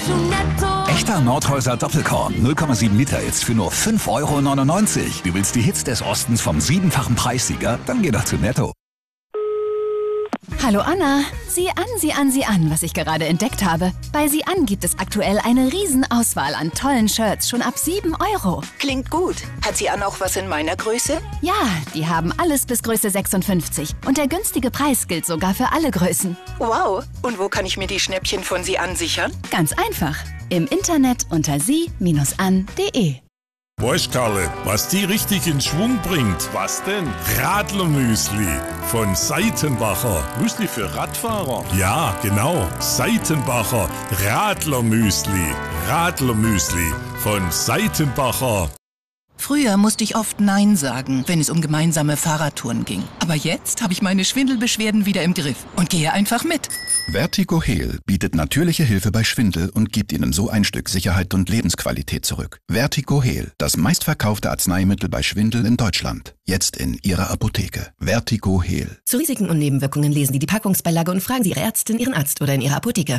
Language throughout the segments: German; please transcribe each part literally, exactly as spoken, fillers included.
zu netto. Echter Nordhäuser Doppelkorn null Komma sieben Liter jetzt für nur fünf Euro neunundneunzig. Du willst die Hits des Ostens vom siebenfachen Preissieger? Dann geh doch zu Netto. Hallo Anna, sieh an, sieh an, sieh an, was ich gerade entdeckt habe. Bei Sieh an gibt es aktuell eine Riesenauswahl an tollen Shirts, schon ab sieben Euro. Klingt gut. Hat Sie an auch was in meiner Größe? Ja, die haben alles bis Größe sechsundfünfzig. Und der günstige Preis gilt sogar für alle Größen. Wow. Und wo kann ich mir die Schnäppchen von Sie an sichern? Ganz einfach. Im Internet unter sie Bindestrich an punkt de. Weißt Karle, was die richtig in Schwung bringt? Was denn? Radlermüsli von Seitenbacher. Müsli für Radfahrer? Ja, genau. Seitenbacher Radlermüsli. Radlermüsli von Seitenbacher. Früher musste ich oft Nein sagen, wenn es um gemeinsame Fahrradtouren ging. Aber jetzt habe ich meine Schwindelbeschwerden wieder im Griff und gehe einfach mit. Vertigo-Heal bietet natürliche Hilfe bei Schwindel und gibt Ihnen so ein Stück Sicherheit und Lebensqualität zurück. Vertigo-Heal, das meistverkaufte Arzneimittel bei Schwindel in Deutschland. Jetzt in Ihrer Apotheke. Vertigo-Heal. Zu Risiken und Nebenwirkungen lesen Sie die Packungsbeilage und fragen Sie Ihre Ärztin, Ihren Arzt oder in Ihrer Apotheke.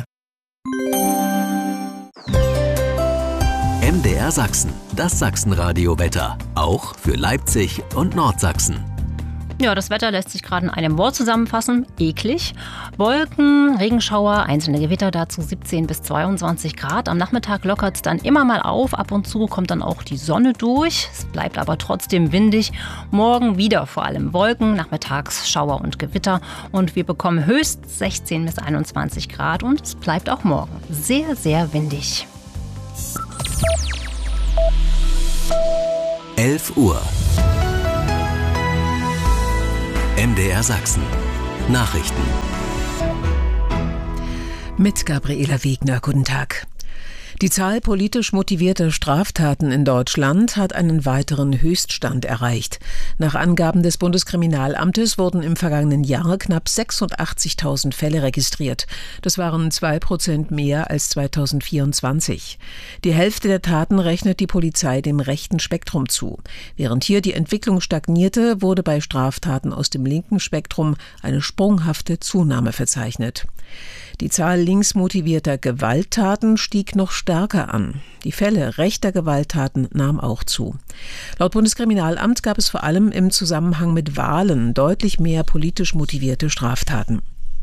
M D R Sachsen, das Sachsenradio-Wetter. Auch für Leipzig und Nordsachsen. Ja, das Wetter lässt sich gerade in einem Wort zusammenfassen. Eklig. Wolken, Regenschauer, einzelne Gewitter, dazu siebzehn bis zweiundzwanzig Grad. Am Nachmittag lockert es dann immer mal auf. Ab und zu kommt dann auch die Sonne durch. Es bleibt aber trotzdem windig. Morgen wieder vor allem Wolken, nachmittags Schauer und Gewitter. Und wir bekommen höchstens sechzehn bis einundzwanzig Grad. Und es bleibt auch morgen sehr, sehr windig. elf Uhr. M D R Sachsen. Nachrichten. Mit Gabriela Wegner, guten Tag. Die Zahl politisch motivierter Straftaten in Deutschland hat einen weiteren Höchststand erreicht. Nach Angaben des Bundeskriminalamtes wurden im vergangenen Jahr knapp sechsundachtzigtausend Fälle registriert. Das waren zwei Prozent mehr als zweitausendvierundzwanzig. Die Hälfte der Taten rechnet die Polizei dem rechten Spektrum zu. Während hier die Entwicklung stagnierte, wurde bei Straftaten aus dem linken Spektrum eine sprunghafte Zunahme verzeichnet. Die Zahl links motivierter Gewalttaten stieg noch stärker an. Die Fälle rechter Gewalttaten nahm auch zu. Laut Bundeskriminalamt gab es vor allem im Zusammenhang mit Wahlen deutlich mehr politisch motivierte Straftaten.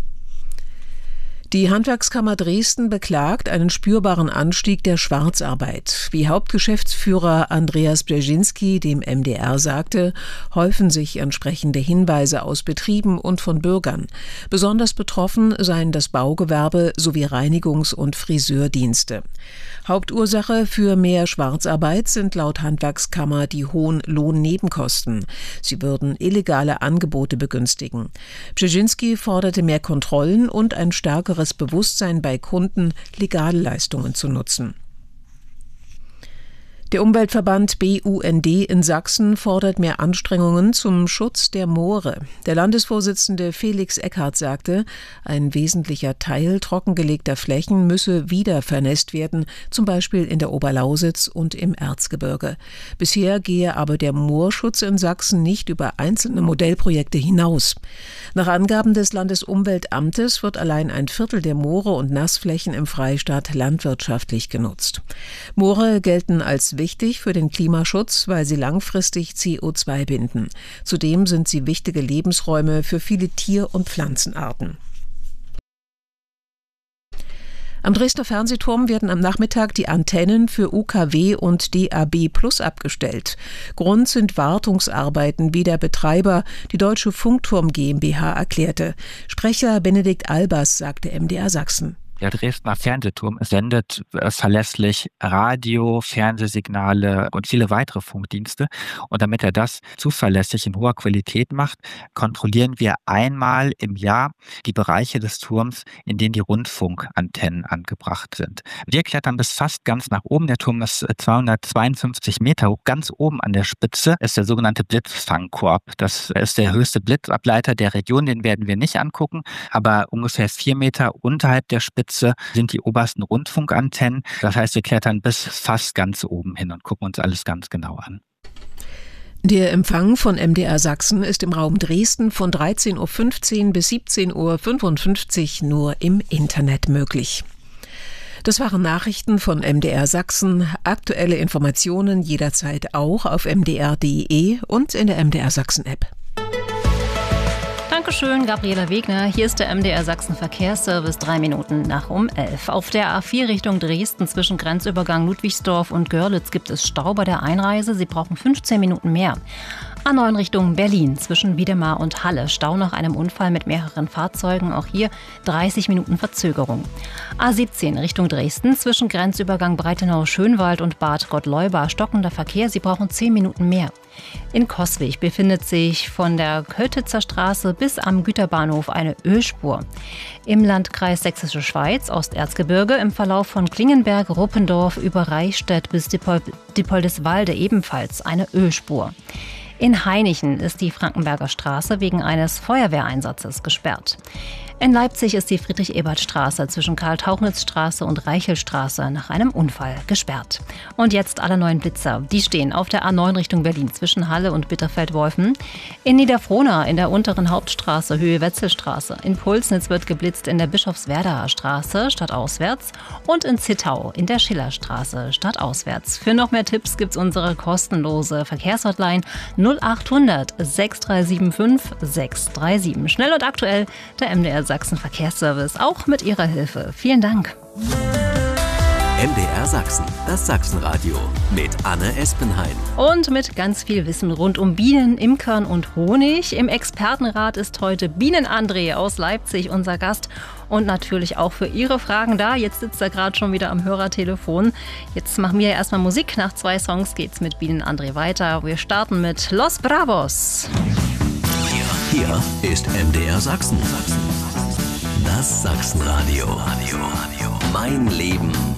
Die Handwerkskammer Dresden beklagt einen spürbaren Anstieg der Schwarzarbeit. Wie Hauptgeschäftsführer Andreas Brzezinski dem M D R sagte, häufen sich entsprechende Hinweise aus Betrieben und von Bürgern. Besonders betroffen seien das Baugewerbe sowie Reinigungs- und Friseurdienste. Hauptursache für mehr Schwarzarbeit sind laut Handwerkskammer die hohen Lohnnebenkosten. Sie würden illegale Angebote begünstigen. Brzezinski forderte mehr Kontrollen und ein stärkeres Bewusstsein bei Kunden, legale Leistungen zu nutzen. Der Umweltverband B U N D in Sachsen fordert mehr Anstrengungen zum Schutz der Moore. Der Landesvorsitzende Felix Eckhardt sagte, ein wesentlicher Teil trockengelegter Flächen müsse wieder vernässt werden, zum Beispiel in der Oberlausitz und im Erzgebirge. Bisher gehe aber der Moorschutz in Sachsen nicht über einzelne Modellprojekte hinaus. Nach Angaben des Landesumweltamtes wird allein ein Viertel der Moore und Nassflächen im Freistaat landwirtschaftlich genutzt. Moore gelten als wichtig für den Klimaschutz, weil sie langfristig C O zwei binden. Zudem sind sie wichtige Lebensräume für viele Tier- und Pflanzenarten. Am Dresdner Fernsehturm werden am Nachmittag die Antennen für U K W und D A B Plus abgestellt. Grund sind Wartungsarbeiten, wie der Betreiber, die Deutsche Funkturm GmbH, erklärte. Sprecher Benedikt Albers sagte M D R Sachsen. Der Dresdner Fernsehturm sendet äh, verlässlich Radio, Fernsehsignale und viele weitere Funkdienste. Und damit er das zuverlässig in hoher Qualität macht, kontrollieren wir einmal im Jahr die Bereiche des Turms, in denen die Rundfunkantennen angebracht sind. Wir klettern bis fast ganz nach oben. Der Turm ist zweihundertzweiundfünfzig Meter hoch. Ganz oben an der Spitze ist der sogenannte Blitzfangkorb. Das ist der höchste Blitzableiter der Region. Den werden wir nicht angucken. Aber ungefähr vier Meter unterhalb der Spitze sind die obersten Rundfunkantennen. Das heißt, wir klettern bis fast ganz oben hin und gucken uns alles ganz genau an. Der Empfang von M D R Sachsen ist im Raum Dresden von dreizehn Uhr fünfzehn bis siebzehn Uhr fünfundfünfzig nur im Internet möglich. Das waren Nachrichten von M D R Sachsen. Aktuelle Informationen jederzeit auch auf m d r punkt d e und in der M D R Sachsen App. Dankeschön, Gabriela Wegner. Hier ist der M D R Sachsen Verkehrsservice, drei Minuten nach um elf. Auf der A vier Richtung Dresden zwischen Grenzübergang Ludwigsdorf und Görlitz gibt es Stau bei der Einreise. Sie brauchen fünfzehn Minuten mehr. A neun Richtung Berlin zwischen Wiedemar und Halle. Stau nach einem Unfall mit mehreren Fahrzeugen. Auch hier dreißig Minuten Verzögerung. A siebzehn Richtung Dresden zwischen Grenzübergang Breitenau-Schönwald und Bad Gottleuba. Stockender Verkehr. Sie brauchen zehn Minuten mehr. In Coswig befindet sich von der Köttitzer Straße bis am Güterbahnhof eine Ölspur. Im Landkreis Sächsische Schweiz, Osterzgebirge, im Verlauf von Klingenberg, Ruppendorf über Reichstätt bis Diepol- Diepoldeswalde ebenfalls eine Ölspur. In Hainichen ist die Frankenberger Straße wegen eines Feuerwehreinsatzes gesperrt. In Leipzig ist die Friedrich-Ebert-Straße zwischen Karl-Tauchnitz-Straße und Reichelstraße nach einem Unfall gesperrt. Und jetzt alle neuen Blitzer. Die stehen auf der A neun Richtung Berlin zwischen Halle und Bitterfeld-Wolfen. In Niederfrohna in der unteren Hauptstraße Höhe Wetzelstraße. In Pulsnitz wird geblitzt in der Bischofswerdaer Straße stadtauswärts. Und in Zittau in der Schillerstraße stadtauswärts. Für noch mehr Tipps gibt's unsere kostenlose Verkehrshotline null achthundert sechs drei sieben fünf sechs drei sieben. Schnell und aktuell der M D R Sachsen Verkehrsservice, auch mit Ihrer Hilfe. Vielen Dank. M D R Sachsen, das Sachsenradio mit Anne Espenhain. Und mit ganz viel Wissen rund um Bienen, Imkern und Honig. Im Expertenrat ist heute Bienen-André aus Leipzig unser Gast und natürlich auch für Ihre Fragen da. Jetzt sitzt er gerade schon wieder am Hörertelefon. Jetzt machen wir erstmal Musik. Nach zwei Songs geht's mit Bienen-André weiter. Wir starten mit Los Bravos. Hier ist M D R Sachsen. Das Sachsenradio. Mein Leben